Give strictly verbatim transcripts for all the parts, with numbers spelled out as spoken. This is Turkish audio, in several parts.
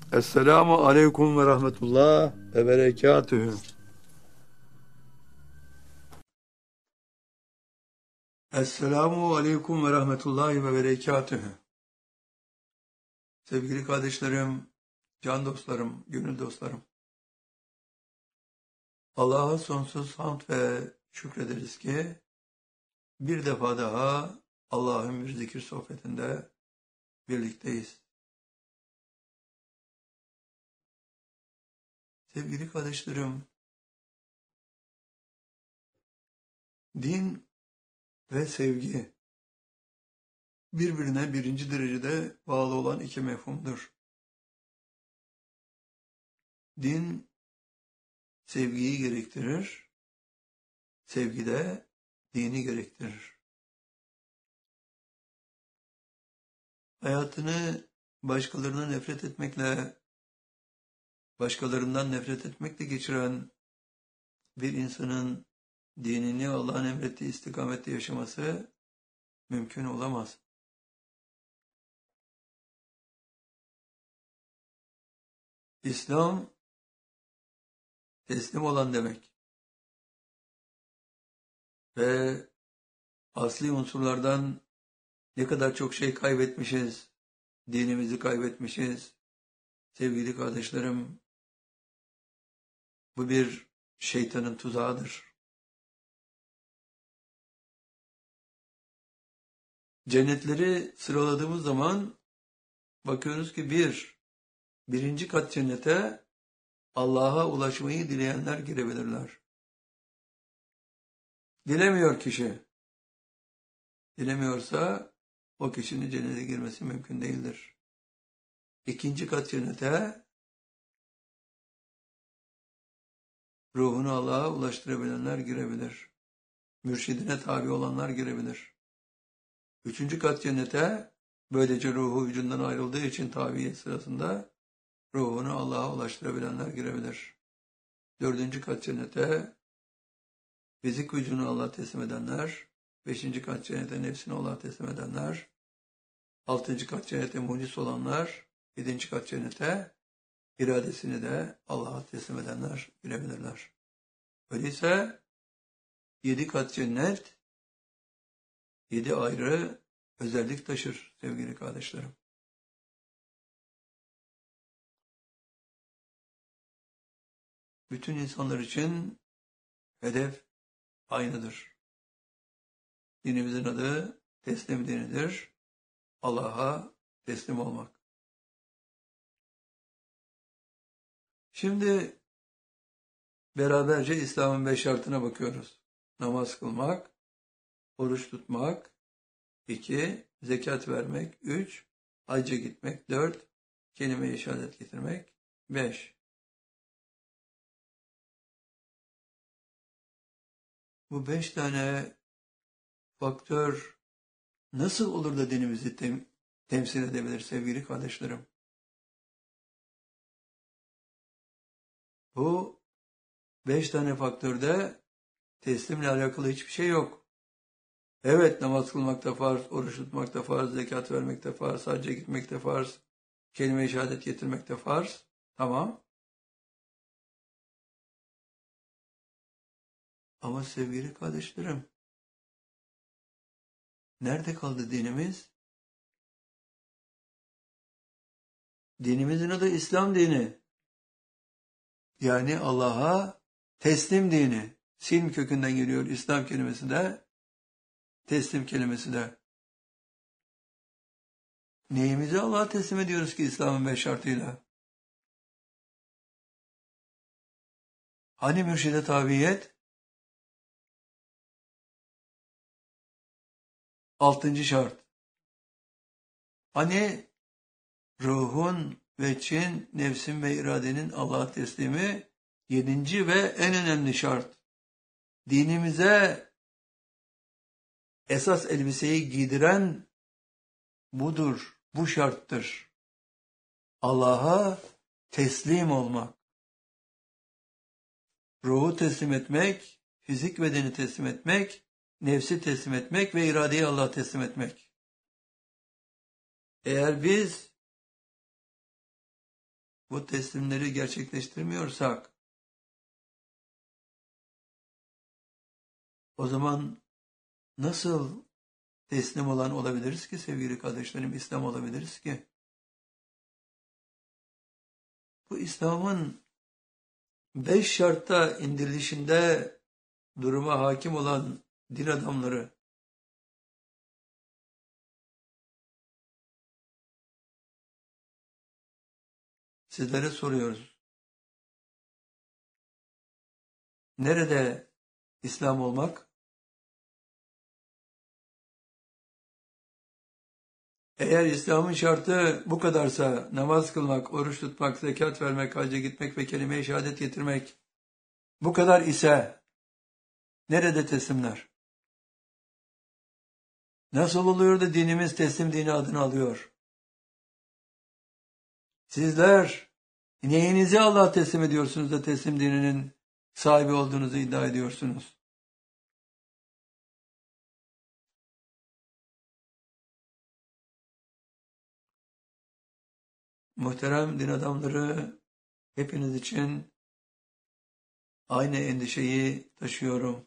Esselamu aleyküm ve rahmetullah ve berekatühü. Esselamu aleyküm ve rahmetullahi ve berekatühü. Sevgili kardeşlerim, can dostlarım, gönül dostlarım. Allah'a sonsuz hamd ve şükrederiz ki bir defa daha Allah'ın bir zikir sohbetinde birlikteyiz. Sevgili kardeşlerim, din ve sevgi birbirine birinci derecede bağlı olan iki mefhumdur. Din sevgiyi gerektirir, sevgi de dini gerektirir. Hayatını başkalarına nefret etmekle, başkalarından nefret etmekle geçiren bir insanın dinini Allah'ın emrettiği istikamette yaşaması mümkün olamaz. İslam teslim olan demek ve asli unsurlardan ne kadar çok şey kaybetmişiz, dinimizi kaybetmişiz. Sevgili kardeşlerim, bu bir şeytanın tuzağıdır. Cennetleri sıraladığımız zaman bakıyoruz ki bir, birinci kat cennete Allah'a ulaşmayı dileyenler girebilirler. Dilemiyor kişi. Dilemiyorsa o kişinin cennete girmesi mümkün değildir. İkinci kat cennete ruhunu Allah'a ulaştırabilenler girebilir. Mürşidine tabi olanlar girebilir. Üçüncü kat cennete böylece ruhu vücudundan ayrıldığı için tabiyet sırasında ruhunu Allah'a ulaştırabilenler girebilir. Dördüncü kat cennete fizik vücudunu Allah'a teslim edenler, beşinci kat cennete nefsini Allah'a teslim edenler, altıncı kat cennete mucis olanlar, yedinci kat cennete iradesini de Allah'a teslim edenler girebilirler. Öyleyse yedi kat cennet, yedi ayrı özellik taşır sevgili kardeşlerim. Bütün insanlar için hedef aynıdır. Dinimizin adı teslim dinidir. Allah'a teslim olmak. Şimdi beraberce İslam'ın beş şartına bakıyoruz. Namaz kılmak, oruç tutmak, iki, zekat vermek, üç, hacca gitmek, dört, kelime-i şehadet getirmek, beş. Bu beş tane faktör nasıl olur da dinimizi tem temsil edebilir sevgili kardeşlerim? Bu beş tane faktörde teslimle alakalı hiçbir şey yok. Evet, namaz kılmak da farz, oruç tutmak da farz, zekat vermek de farz, hacca gitmek de farz, kelime-i şehadet getirmek de farz. Tamam. Ama sevgili kardeşlerim, nerede kaldı dinimiz? Dinimizin adı İslam dini. Yani Allah'a teslim dini. Silm kökünden geliyor İslam kelimesi de, teslim kelimesi de. Neyimizi Allah'a teslim ediyoruz ki İslam'ın beş şartıyla? Hani mürşide tabiyet? Altıncı şart. Hani ruhun ve çin, nefsin ve iradenin Allah'a teslimi? Yedinci ve en önemli şart. Dinimize esas elbiseyi giydiren budur, bu şarttır. Allah'a teslim olmak. Ruhu teslim etmek, fizik bedeni teslim etmek, nefsi teslim etmek ve iradeyi Allah'a teslim etmek. Eğer biz bu teslimleri gerçekleştirmiyorsak, o zaman nasıl teslim olan olabiliriz ki sevgili kardeşlerim, İslam olabiliriz ki? Bu İslam'ın beş şartta indirilişinde duruma hakim olan din adamları, sizlere soruyoruz. Nerede İslam olmak? Eğer İslam'ın şartı bu kadarsa, namaz kılmak, oruç tutmak, zekat vermek, hacca gitmek ve kelime-i şehadet getirmek bu kadar ise nerede teslimler? Nasıl oluyor da dinimiz teslim dini adını alıyor? Sizler neyinizi Allah'a teslim ediyorsunuz da teslim dininin sahibi olduğunuzu iddia ediyorsunuz? Muhterem din adamları, hepiniz için aynı endişeyi taşıyorum.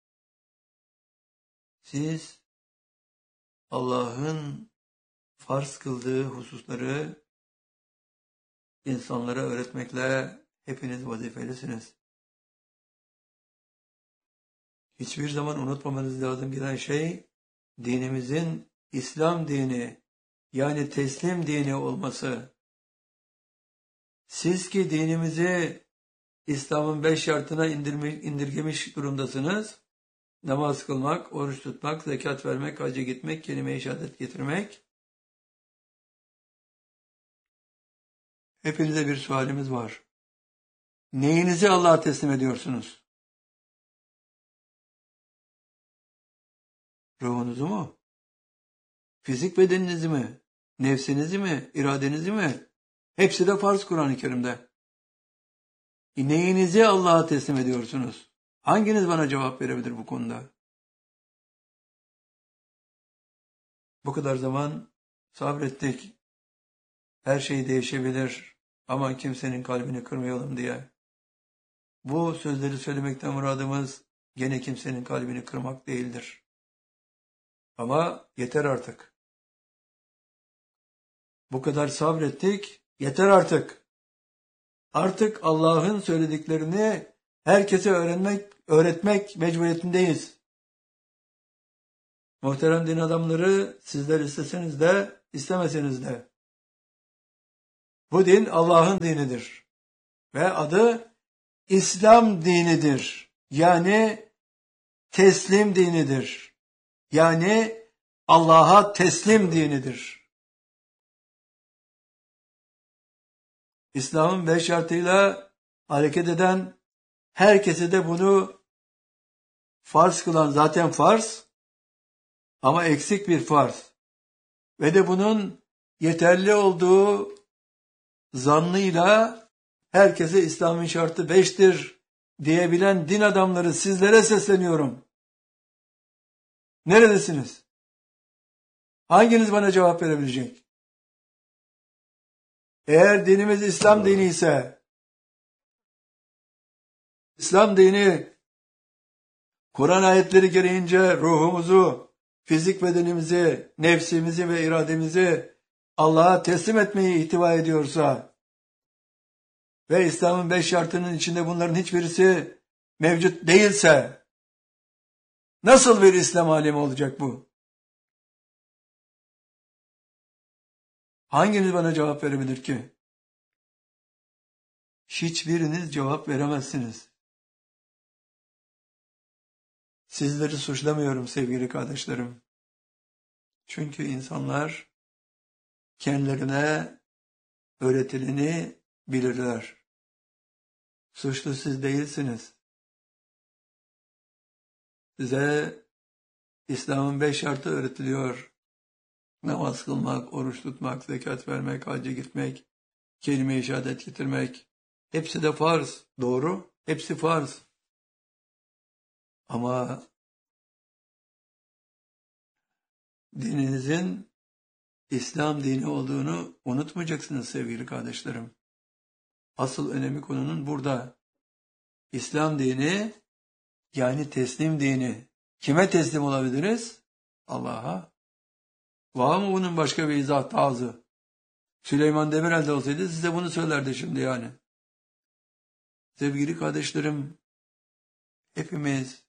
Siz Allah'ın farz kıldığı hususları insanlara öğretmekle hepiniz vazifelisiniz. Hiçbir zaman unutmamanız lazım gelen şey, dinimizin İslam dini, yani teslim dini olması. Siz ki dinimizi İslam'ın beş şartına indirmiş, indirgemiş durumdasınız. Namaz kılmak, oruç tutmak, zekat vermek, hacca gitmek, kelime-i şehadet getirmek. Hepinize bir sualimiz var. Neyinizi Allah'a teslim ediyorsunuz? Ruhunuzu mu? Fizik bedeninizi mi? Nefsinizi mi? İradenizi mi? Hepsi de farz Kur'an-ı Kerim'de. Neyinizi Allah'a teslim ediyorsunuz? Hanginiz bana cevap verebilir bu konuda? Bu kadar zaman sabrettik. Her şey değişebilir. Aman kimsenin kalbini kırmayalım diye. Bu sözleri söylemekten muradımız gene kimsenin kalbini kırmak değildir. Ama yeter artık. Bu kadar sabrettik, yeter artık. Artık Allah'ın söylediklerini herkese öğrenmek, öğretmek mecburiyetindeyiz. Muhterem din adamları, sizler isteseniz de, istemeseniz de. Bu din Allah'ın dinidir. Ve adı İslam dinidir. Yani teslim dinidir. Yani Allah'a teslim dinidir. İslam'ın beş şartıyla hareket eden, herkese de bunu farz kılan, zaten farz ama eksik bir farz ve de bunun yeterli olduğu zannıyla herkese İslam'ın şartı beştir diyebilen din adamları, sizlere sesleniyorum. Neredesiniz? Hanginiz bana cevap verebilecek? Eğer dinimiz İslam dini ise, İslam dini Kur'an ayetleri gereğince ruhumuzu, fizik bedenimizi, nefsimizi ve irademizi Allah'a teslim etmeyi ihtiva ediyorsa ve İslam'ın beş şartının içinde bunların hiçbirisi mevcut değilse, nasıl bir İslam alemi olacak bu? Hanginiz bana cevap verebilir ki? Hiçbiriniz cevap veremezsiniz. Sizleri suçlamıyorum sevgili kardeşlerim. Çünkü insanlar kendilerine öğretileni bilirler. Suçlu siz değilsiniz. Size İslam'ın beş şartı öğretiliyor. Namaz kılmak, oruç tutmak, zekat vermek, hacca gitmek, kelime-i şehadet getirmek. Hepsi de farz. Doğru. Hepsi farz. Ama dininizin İslam dini olduğunu unutmayacaksınız sevgili kardeşlerim. Asıl önemi konunun burada. İslam dini, yani teslim dini. Kime teslim olabiliriz? Allah'a. Var mı bunun başka bir izah tarzı? Süleyman Demirel'de olsaydı size bunu söylerdi şimdi yani. Sevgili kardeşlerim, hepimiz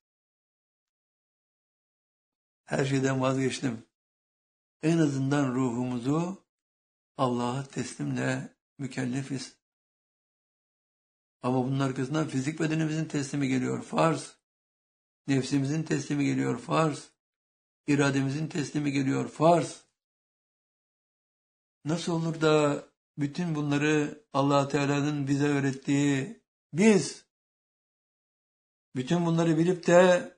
her şeyden vazgeçtim. En azından ruhumuzu Allah'a teslimle mükellefiz. Ama bunun arkasından fizik bedenimizin teslimi geliyor, farz. Nefsimizin teslimi geliyor, farz. İrademizin teslimi geliyor, farz. Nasıl olur da bütün bunları Allah Teala'nın bize öğrettiği biz, bütün bunları bilip de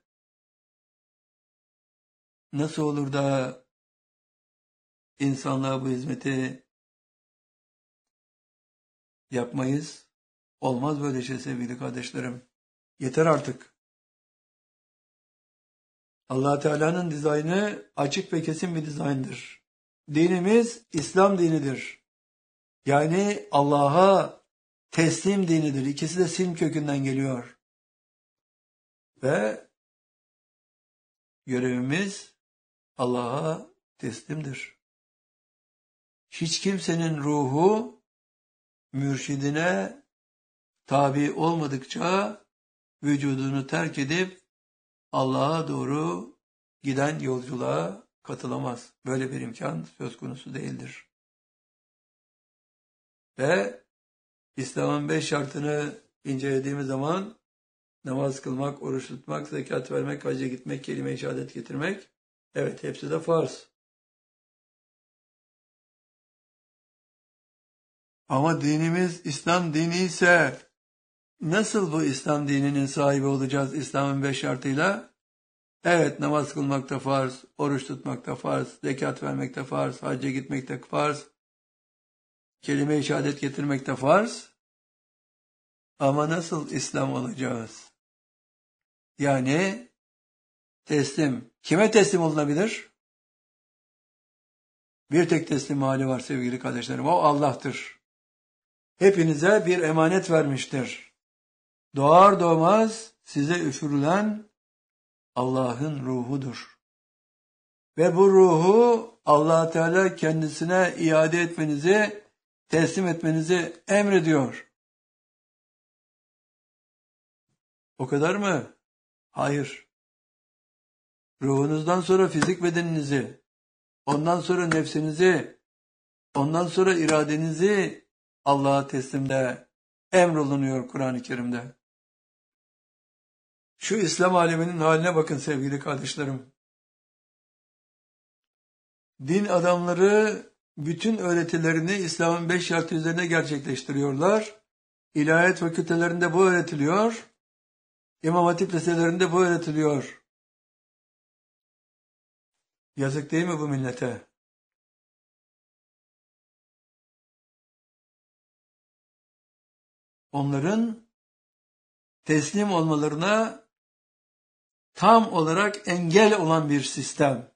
nasıl olur da insanlığa bu hizmeti yapmayız? Olmaz böyle şey sevgili kardeşlerim. Yeter artık. Allah Teala'nın dizaynı açık ve kesin bir dizayndır. Dinimiz İslam dinidir. Yani Allah'a teslim dinidir. İkisi de silm kökünden geliyor. Ve görevimiz Allah'a teslimdir. Hiç kimsenin ruhu mürşidine tabi olmadıkça vücudunu terk edip Allah'a doğru giden yolculuğa katılamaz. Böyle bir imkan söz konusu değildir. Ve İslam'ın beş şartını incelediğimiz zaman namaz kılmak, oruç tutmak, zekat vermek, hacca gitmek, kelime-i şehadet getirmek, evet hepsi de farz. Ama dinimiz İslam dini ise nasıl bu İslam dininin sahibi olacağız İslam'ın beş şartıyla? Evet, namaz kılmak da farz, oruç tutmak da farz, zekat vermek de farz, hacca gitmek de farz, kelime-i şehadet getirmek de farz. Ama nasıl İslam olacağız? Yani teslim. Kime teslim olunabilir? Bir tek teslim hali var sevgili kardeşlerim. O Allah'tır. Hepinize bir emanet vermiştir. Doğar doğmaz size üfürülen Allah'ın ruhudur. Ve bu ruhu Allah Teala kendisine iade etmenizi, teslim etmenizi emrediyor. O kadar mı? Hayır. Ruhunuzdan sonra fizik bedeninizi, ondan sonra nefsinizi, ondan sonra iradenizi Allah'a teslimde emrolunuyor Kur'an-ı Kerim'de. Şu İslam aleminin haline bakın sevgili kardeşlerim. Din adamları bütün öğretilerini İslam'ın beş şartı üzerine gerçekleştiriyorlar. İlahiyat fakültelerinde bu öğretiliyor. İmam Hatip liselerinde bu öğretiliyor. Yazık değil mi bu millete? Onların teslim olmalarına tam olarak engel olan bir sistem.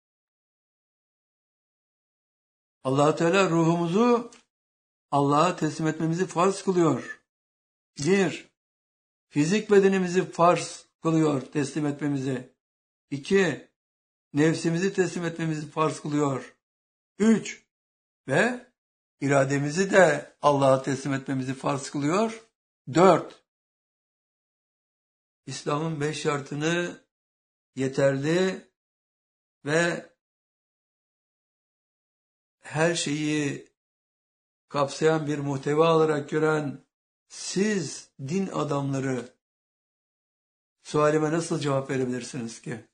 Allah Teala ruhumuzu Allah'a teslim etmemizi farz kılıyor. Bir, fizik bedenimizi farz kılıyor teslim etmemizi. İki, nefsimizi teslim etmemizi farz kılıyor. Üç, ve irademizi de Allah'a teslim etmemizi farz kılıyor. Dört, İslam'ın beş şartını yeterli ve her şeyi kapsayan bir muhteva olarak gören siz din adamları sualime nasıl cevap verebilirsiniz ki?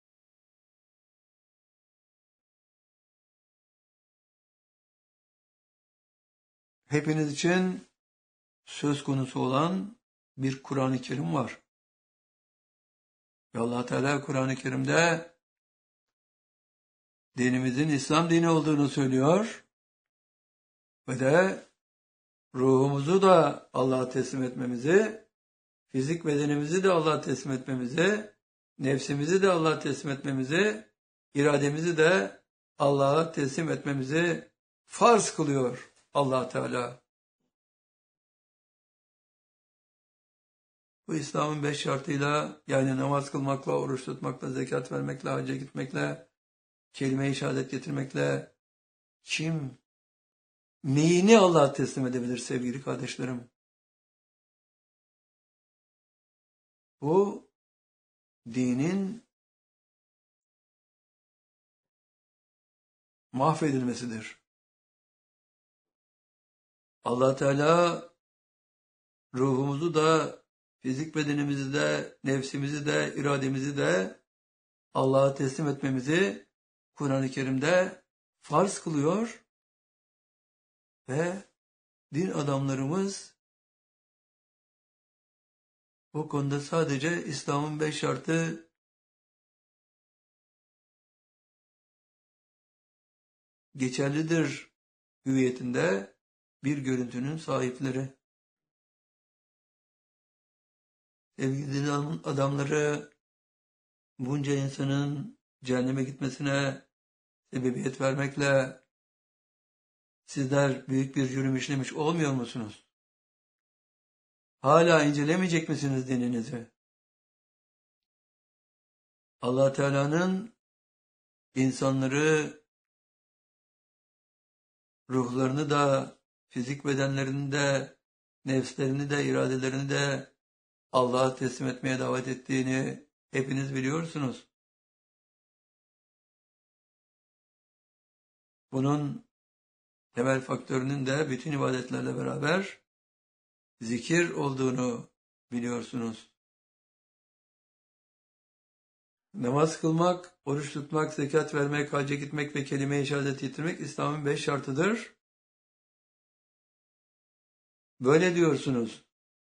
Hepiniz için söz konusu olan bir Kur'an-ı Kerim var. Ve Allah Teala Kur'an-ı Kerim'de dinimizin İslam dini olduğunu söylüyor. Ve de ruhumuzu da Allah'a teslim etmemizi, fizik bedenimizi de Allah'a teslim etmemizi, nefsimizi de Allah'a teslim etmemizi, irademizi de Allah'a teslim etmemizi farz kılıyor Allah Teala. Bu İslam'ın beş şartıyla, yani namaz kılmakla, oruç tutmakla, zekat vermekle, hacca gitmekle, kelime-i şehadet getirmekle kim neyini Allah'a teslim edebilir sevgili kardeşlerim? Bu dinin mahvedilmesidir. Allah Teala ruhumuzu da, fizik bedenimizi de, nefsimizi de, irademizi de Allah'a teslim etmemizi Kur'an-ı Kerim'de farz kılıyor ve din adamlarımız bu konuda sadece İslam'ın beş şartı geçerlidir hüviyetinde bir görüntünün sahipleri. Sevgili din adamları bunca insanın cehenneme gitmesine sebebiyet vermekle sizler büyük bir cürüm işlemiş olmuyor musunuz? Hala incelemeyecek misiniz dininizi? Allah Teala'nın insanları, ruhlarını da, fizik bedenlerini de, nefslerini de, iradelerini de Allah'a teslim etmeye davet ettiğini hepiniz biliyorsunuz. Bunun temel faktörünün de bütün ibadetlerle beraber zikir olduğunu biliyorsunuz. Namaz kılmak, oruç tutmak, zekat vermek, hacca gitmek ve kelime-i şehadet getirmek İslam'ın beş şartıdır. Böyle diyorsunuz.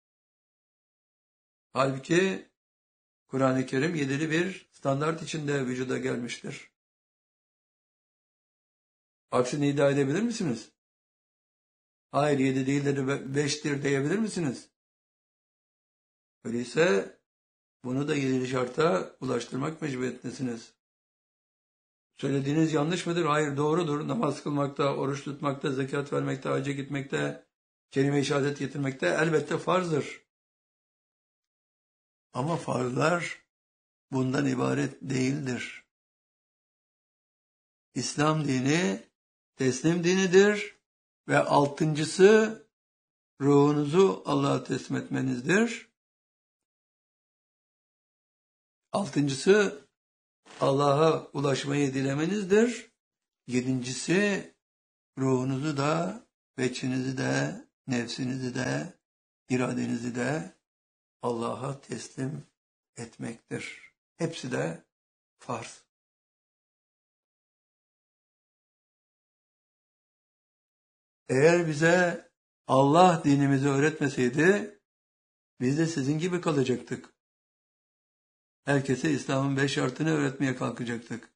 Halbuki Kur'an-ı Kerim yedili bir standart içinde vücuda gelmiştir. Aksini iddia edebilir misiniz? Hayır, yedi değildir, beştir diyebilir misiniz? Öyleyse bunu da yedili şarta ulaştırmak mecburiyetindesiniz. Söylediğiniz yanlış mıdır? Hayır, doğrudur. Namaz kılmakta, oruç tutmakta, zekat vermekte, hacca gitmekte, kelime-i şehadet getirmekte elbette farzdır. Ama farzlar bundan ibaret değildir. İslam dini teslim dinidir ve altıncısı ruhunuzu Allah'a teslim etmenizdir. Altıncısı Allah'a ulaşmayı dilemenizdir. Yedincisi ruhunuzu da, veçinizi de, nefsinizi de, iradenizi de Allah'a teslim etmektir. Hepsi de farz. Eğer bize Allah dinimizi öğretmeseydi, biz de sizin gibi kalacaktık. Herkese İslam'ın beş şartını öğretmeye kalkacaktık.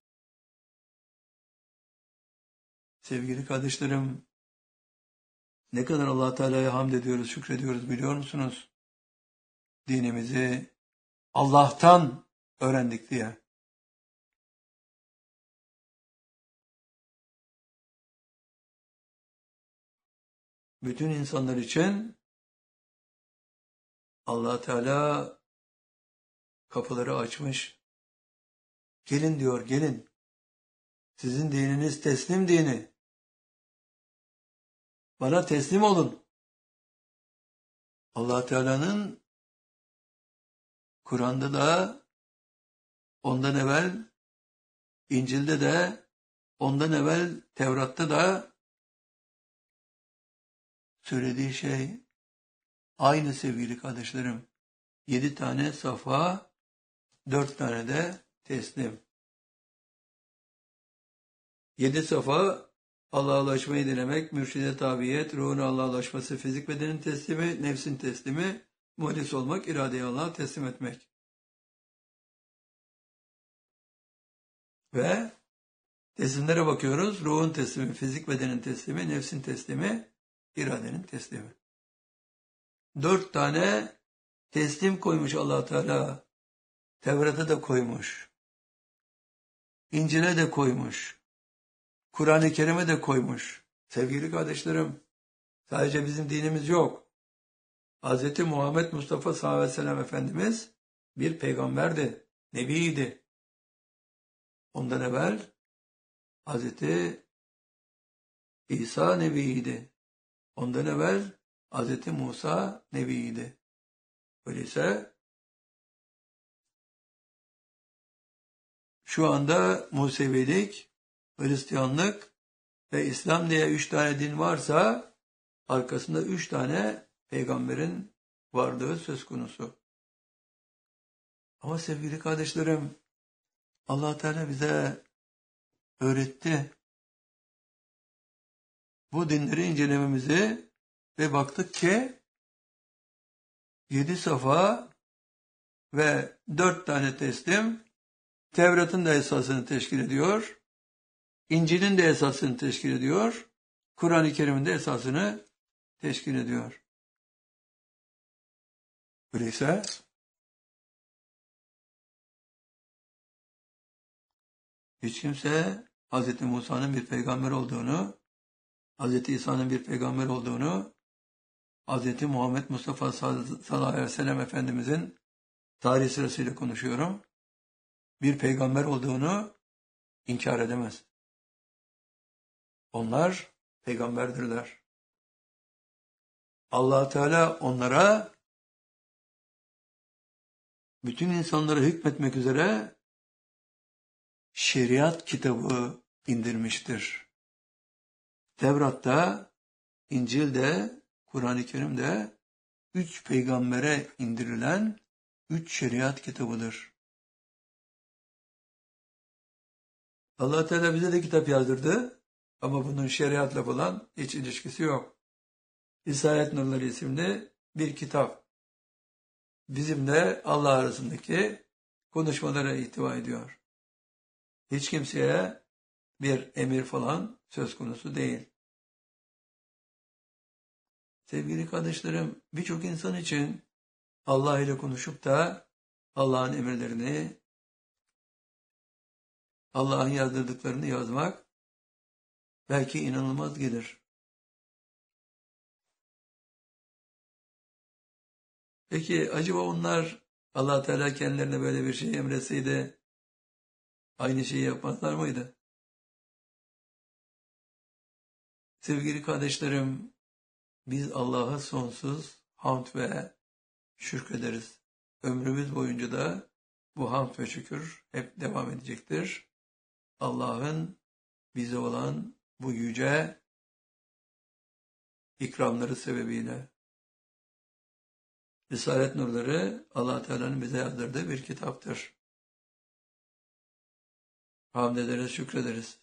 Sevgili kardeşlerim, ne kadar Allah Teala'ya hamd ediyoruz, şükrediyoruz biliyor musunuz? Dinimizi Allah'tan öğrendik diye. Bütün insanlar için Allah Teala kapıları açmış. Gelin diyor, gelin. Sizin dininiz teslim dini. Bana teslim olun. Allah Teala'nın Kur'an'da da, ondan evvel İncil'de de, ondan evvel Tevrat'ta da söylediği şey aynı sevgili kardeşlerim. Yedi tane safa, dört tane de teslim. Yedi safa, Allah'a ulaşmayı dilemek, mürşide tabiyet, ruhun Allah'a ulaşması, fizik bedenin teslimi, nefsin teslimi, muhlis olmak, iradeyi Allah'a teslim etmek. Ve teslimlere bakıyoruz. Ruhun teslimi, fizik bedenin teslimi, nefsin teslimi, iradenin teslimi. Dört tane teslim koymuş Allah Teala. Tevrat'a da koymuş. İncil'e de koymuş. Kur'an-ı Kerim'e de koymuş. Sevgili kardeşlerim, sadece bizim dinimiz yok. Hz. Muhammed Mustafa sallallahu aleyhi ve sellem Efendimiz bir peygamberdi, nebiydi. Ondan evvel Hz. İsa nebiydi. Ondan evvel Hz. Musa nebiydi. Öyleyse şu anda Musevilik, Hristiyanlık ve İslam diye üç tane din varsa arkasında üç tane peygamberin varlığı söz konusu. Ama sevgili kardeşlerim, Allah Teala bize öğretti. Bu dinleri incelememizi ve baktık ki yedi safa ve dört tane teslim Tevrat'ın da esasını teşkil ediyor. İncil'in de esasını teşkil ediyor. Kur'an-ı Kerim'in de esasını teşkil ediyor. Öyleyse hiç kimse Hz. Musa'nın bir peygamber olduğunu, Hz. İsa'nın bir peygamber olduğunu, Hz. Muhammed Mustafa sallallahu aleyhi ve sellem Efendimizin tarih sırasıyla konuşuyorum, bir peygamber olduğunu inkar edemez. Onlar peygamberdirler. Allah Teala onlara bütün insanlara hükmetmek üzere şeriat kitabı indirmiştir. Tevrat'ta, İncil'de, Kur'an-ı Kerim'de üç peygambere indirilen üç şeriat kitabıdır. Allah Teala bize de kitap yazdırdı ama bunun şeriatla falan hiç ilişkisi yok. Risale-i Nurları isimli bir kitap. Bizimle Allah arasındaki konuşmalara ihtiva ediyor. Hiç kimseye bir emir falan söz konusu değil. Sevgili kardeşlerim, birçok insan için Allah ile konuşup da Allah'ın emirlerini, Allah'ın yazdırdıklarını yazmak belki inanılmaz gelir. Peki acaba onlar Allah Teala kendilerine böyle bir şey emretseydi aynı şeyi yapmazlar mıydı? Sevgili kardeşlerim, biz Allah'a sonsuz hamd ve şükrederiz. Ömrümüz boyunca da bu hamd ve şükür hep devam edecektir. Allah'ın bize olan bu yüce ikramları sebebiyle. Risalet Nurları Allah Teala'nın bize yazdırdığı bir kitaptır. Hamd ederiz, şükrederiz.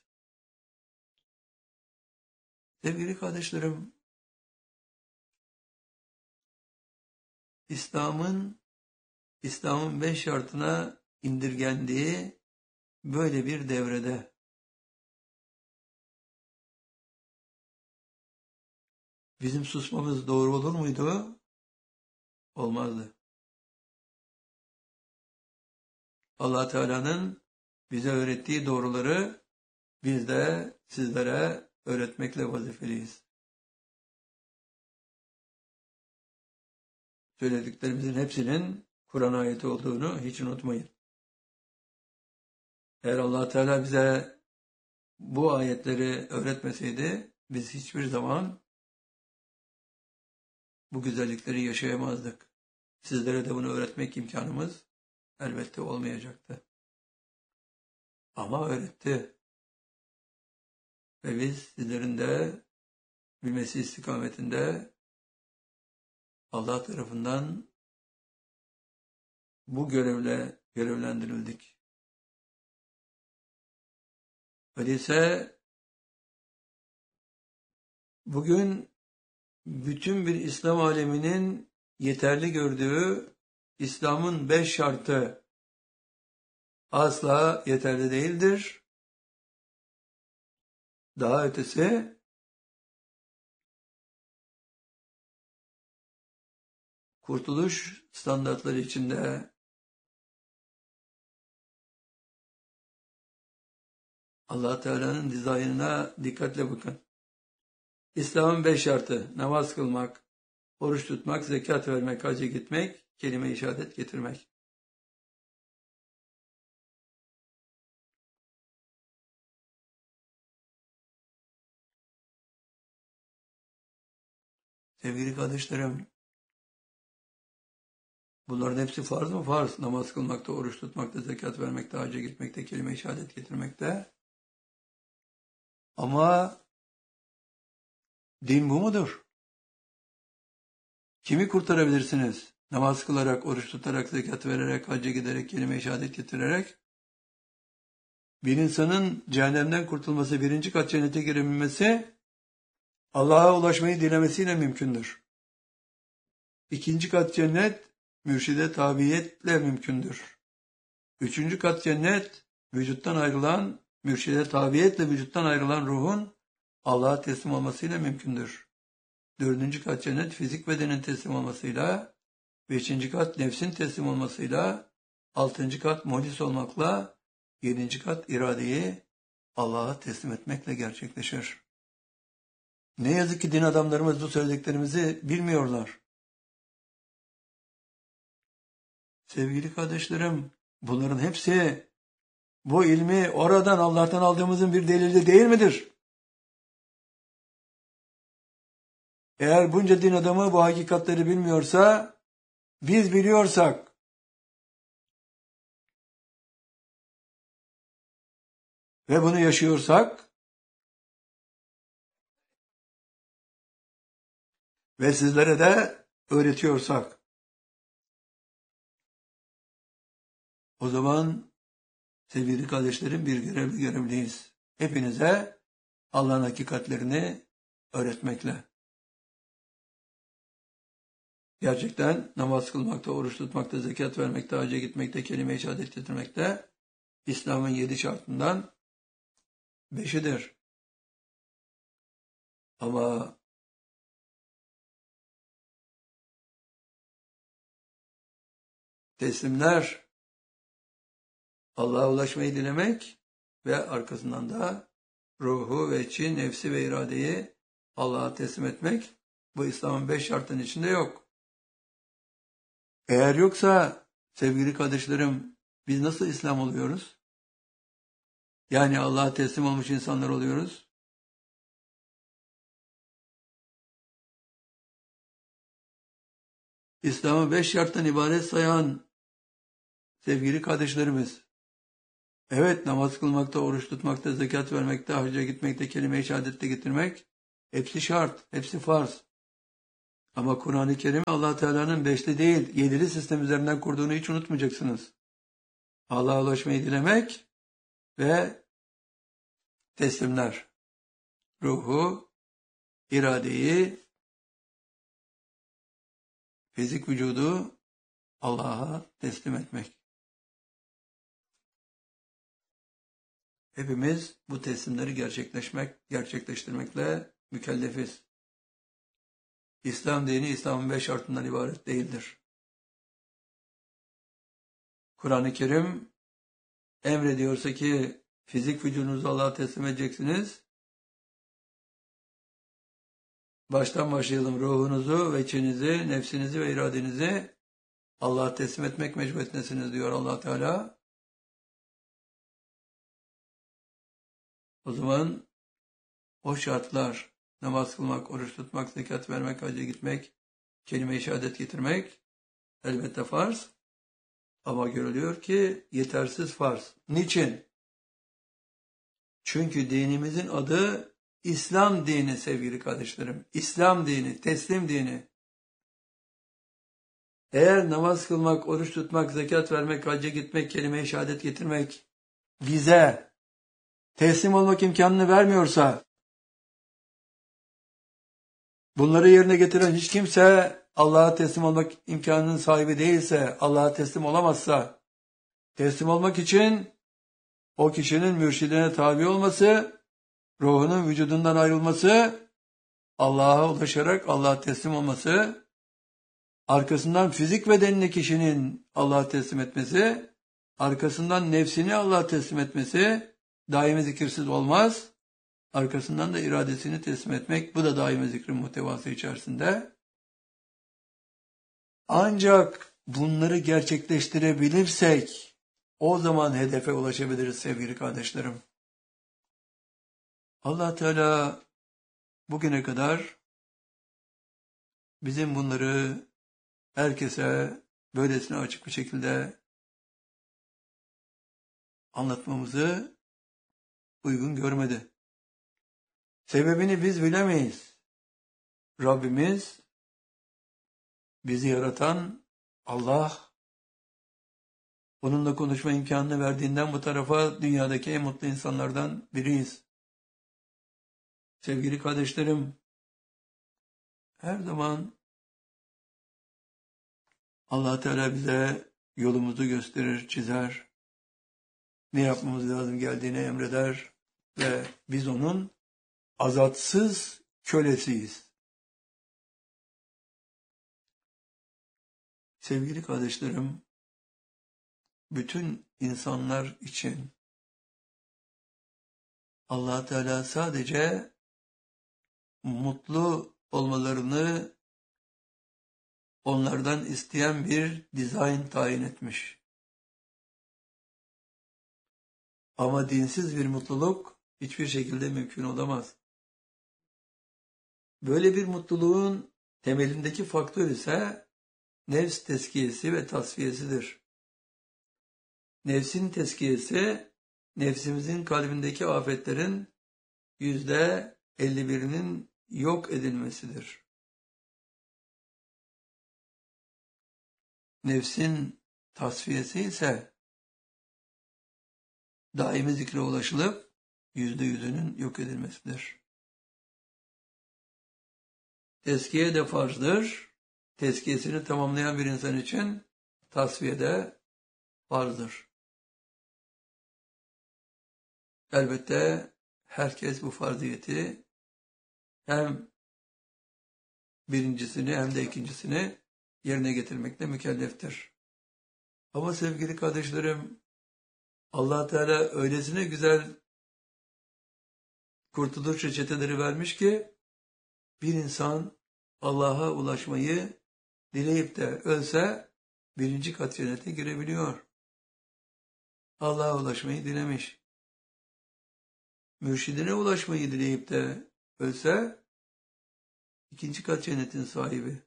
Sevgili kardeşlerim, İslam'ın İslam'ın beş şartına indirgendiği böyle bir devrede bizim susmamız doğru olur muydu? Olmazdı. Allah Teala'nın bize öğrettiği doğruları biz de sizlere öğretmekle vazifeliyiz. Söylediklerimizin hepsinin Kur'an ayeti olduğunu hiç unutmayın. Eğer Allah Teala bize bu ayetleri öğretmeseydi biz hiçbir zaman bu güzellikleri yaşayamazdık. Sizlere de bunu öğretmek imkanımız elbette olmayacaktı. Ama öğretti. Ve biz sizlerin de bilmesi istikametinde Allah tarafından bu görevle görevlendirildik. Öyleyse bugün bütün bir İslam aleminin yeterli gördüğü İslam'ın beş şartı asla yeterli değildir. Daha ötesi kurtuluş standartları içinde Allah Teala'nın dizaynına dikkatle bakın. İslam'ın beş şartı: namaz kılmak, oruç tutmak, zekat vermek, hacca gitmek, kelime-i şehadet getirmek. Sevgili kardeşlerim, bunların hepsi farz mı? Farz. Namaz kılmakta, oruç tutmakta, zekat vermekte, hacca gitmekte, kelime-i şehadet getirmekte. Ama din bu mudur? Kimi kurtarabilirsiniz? Namaz kılarak, oruç tutarak, zekat vererek, hacca giderek, kelime-i şehadet getirerek. Bir insanın cehennemden kurtulması, birinci kat cennete girebilmesi, Allah'a ulaşmayı dilemesiyle mümkündür. İkinci kat cennet, mürşide tabiiyetle mümkündür. Üçüncü kat cennet, vücuttan ayrılan, mürşide tabiiyetle vücuttan ayrılan ruhun Allah'a teslim olmasıyla mümkündür. Dördüncü kat cennet, fizik bedenin teslim olmasıyla, beşinci kat nefsin teslim olmasıyla, altıncı kat muhlis olmakla, yedinci kat iradeyi Allah'a teslim etmekle gerçekleşir. Ne yazık ki din adamlarımız bu söylediklerimizi bilmiyorlar. Sevgili kardeşlerim, bunların hepsi bu ilmi oradan Allah'tan aldığımızın bir delili değil midir? Eğer bunca din adamı bu hakikatleri bilmiyorsa, biz biliyorsak, ve bunu yaşıyorsak, ve sizlere de öğretiyorsak, o zaman sevgili kardeşlerim bir görevli görevliyiz. Hepinize Allah'ın hakikatlerini öğretmekle. Gerçekten namaz kılmakta, oruç tutmakta, zekat vermekte, hacca gitmekte, kelime-i şehadet getirmekte İslam'ın yedi şartından beşidir. Ama teslimler Allah'a ulaşmayı dilemek ve arkasından da ruhu ve içi, nefsi ve iradeyi Allah'a teslim etmek bu İslam'ın beş şartının içinde yok. Eğer yoksa sevgili kardeşlerim biz nasıl İslam oluyoruz? Yani Allah'a teslim olmuş insanlar oluyoruz. İslam'ı beş şarttan ibaret sayan sevgili kardeşlerimiz, evet namaz kılmakta, oruç tutmakta, zekat vermekte, hacca gitmekte, kelime-i şehadette getirmek hepsi şart, hepsi farz. Ama Kur'an-ı Kerim Allah Teala'nın beşli değil, yedili sistem üzerinden kurduğunu hiç unutmayacaksınız. Allah'a ulaşmayı dilemek ve teslimler. Ruhu, iradeyi, fizik vücudu Allah'a teslim etmek. Hepimiz bu teslimleri gerçekleşmek, gerçekleştirmekle mükellefiz. İslam dini İslam'ın beş şartından ibaret değildir. Kur'an-ı Kerim emrediyorsa ki fizik vücudunuzu Allah'a teslim edeceksiniz. Baştan başlayalım, ruhunuzu ve içinizi, nefsinizi ve iradenizi Allah'a teslim etmek mecburiyetindesiniz diyor Allah Teala. O zaman o şartlar, namaz kılmak, oruç tutmak, zekat vermek, hacca gitmek, kelime-i şehadet getirmek elbette farz. Ama görülüyor ki yetersiz farz. Niçin? Çünkü dinimizin adı İslam dini sevgili kardeşlerim. İslam dini, teslim dini. Eğer namaz kılmak, oruç tutmak, zekat vermek, hacca gitmek, kelime-i şehadet getirmek bize teslim olmak imkanını vermiyorsa, bunları yerine getiren hiç kimse Allah'a teslim olmak imkanının sahibi değilse, Allah'a teslim olamazsa, teslim olmak için o kişinin mürşidine tabi olması, ruhunun vücudundan ayrılması, Allah'a ulaşarak Allah'a teslim olması, arkasından fizik bedenini kişinin Allah'a teslim etmesi, arkasından nefsini Allah'a teslim etmesi daimi zikirsiz olmaz. Arkasından da iradesini teslim etmek, bu da daimi zikrin muhtevası içerisinde. Ancak bunları gerçekleştirebilirsek o zaman hedefe ulaşabiliriz sevgili kardeşlerim. Allah Teala bugüne kadar bizim bunları herkese böylesine açık bir şekilde anlatmamızı uygun görmedi. Sebebini biz bilemeyiz. Rabbimiz, bizi yaratan Allah, onunla konuşma imkanını verdiğinden bu tarafa dünyadaki en mutlu insanlardan biriyiz. Sevgili kardeşlerim, her zaman Allah Teala bize yolumuzu gösterir, çizer, ne yapmamız lazım geldiğini emreder ve biz onun azatsız kölesiyiz. Sevgili kardeşlerim, bütün insanlar için Allah Teala sadece mutlu olmalarını onlardan isteyen bir dizayn tayin etmiş. Ama dinsiz bir mutluluk hiçbir şekilde mümkün olamaz. Böyle bir mutluluğun temelindeki faktör ise nefs tezkiyesi ve tasfiyesidir. Nefsin tezkiyesi, nefsimizin kalbindeki afetlerin yüzde elli birinin yok edilmesidir. Nefsin tasfiyesi ise daimi zikre ulaşılıp yüzde yüzünün yok edilmesidir. Tezkiye de farzdır. Tezkiyesini tamamlayan bir insan için tasfiye de farzdır. Elbette herkes bu farziyeti hem birincisini hem de ikincisini yerine getirmekle mükelleftir. Ama sevgili kardeşlerim, Allah Teala öylesine güzel kurtuluş reçeteleri vermiş ki bir insan Allah'a ulaşmayı dileyip de ölse birinci kat cennete girebiliyor. Allah'a ulaşmayı dilemiş. Mürşidine ulaşmayı dileyip de ölse ikinci kat cennetin sahibi.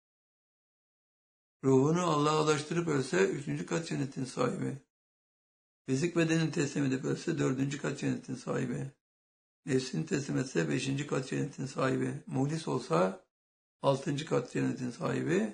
Ruhunu Allah'a ulaştırıp ölse üçüncü kat cennetin sahibi. Fizik bedenini teslim edip ölse dördüncü kat cennetin sahibi. Nefsini teslim etse beşinci kat cennetin sahibi. Muhlis olsa altıncı kat cennetin sahibi.